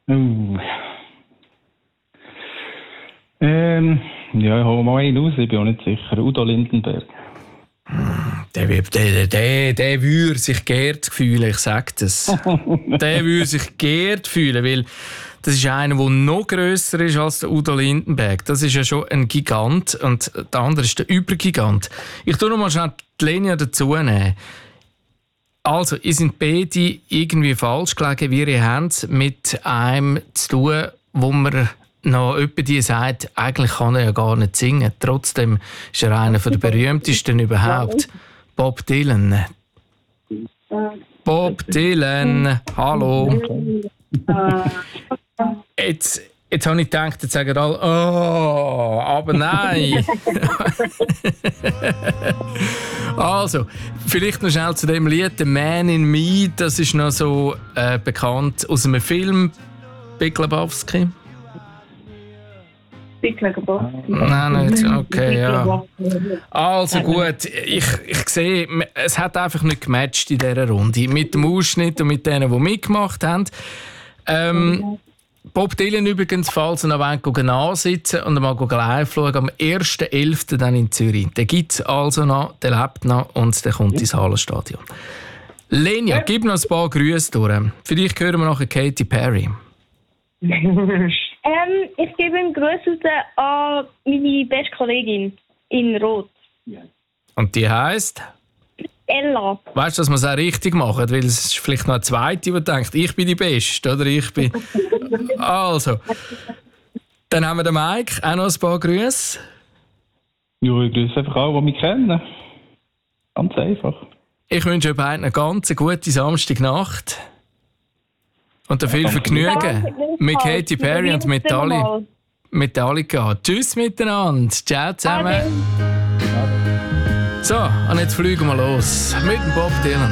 Uh. Ja, ich hole mal einen aus, ich bin auch nicht sicher. Udo Lindenberg. Der würde sich geehrt fühlen, ich sage das. Der würde sich geehrt fühlen, weil das ist einer, der noch grösser ist als der Udo Lindenberg. Das ist ja schon ein Gigant und der andere ist der Übergigant. Ich tue noch mal schnell die Linie dazu nehmen. Also, ihr seid beide irgendwie falsch gelegen, wie ihr habt mit einem zu tun, wo man noch jemand die sagt, eigentlich kann er ja gar nicht singen. Trotzdem ist er einer der berühmtesten überhaupt. Bob Dylan. Bob Dylan, hallo. Jetzt habe ich gedacht, jetzt sagen alle, oh, aber nein. Also, vielleicht noch schnell zu dem Lied «The Man in Me». Das ist noch so bekannt aus einem Film, Big Lebowski. Nein, nicht. Okay, ja. Also gut, ich sehe, es hat einfach nicht gematcht in dieser Runde. Mit dem Ausschnitt und mit denen, die mitgemacht haben. Bob Dylan übrigens, falls ihr noch ansitzen und mal live schauen, am 1.11. dann in Zürich. Den gibt es also noch, der lebt noch und der kommt ins Hallenstadion. Lenia, gib noch ein paar Grüße durch. Vielleicht hören wir nachher Katy Perry. Ich gebe ihm Grüße an meine beste Kollegin in Rot. Und die heisst? Ella. Weißt du, dass wir es auch richtig machen? Weil es ist vielleicht noch eine zweite, die denkt, ich bin die Beste, oder? Ich bin... Also. Dann haben wir den Mike. Auch noch ein paar Grüße. Ja, ich grüße einfach alle, die mich kennen. Ganz einfach. Ich wünsche euch beiden eine ganz gute Samstagnacht. Und viel Vergnügen mit Katy Perry und Metallica. Tschüss miteinander. Ciao zusammen. So, und jetzt fliegen wir los mit dem Bob Dylan.